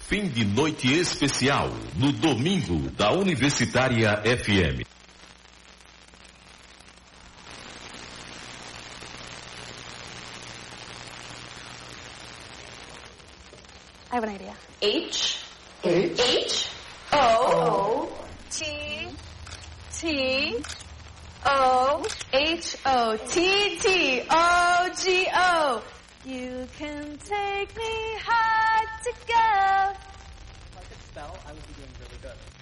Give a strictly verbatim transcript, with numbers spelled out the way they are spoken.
Fim de noite especial no domingo da Universitária F M. I have an idea. H. H. H. O. T. T. O. H. O. T. T. O. G. O. You can take me hard to go. If I could spell, I would be doing really good.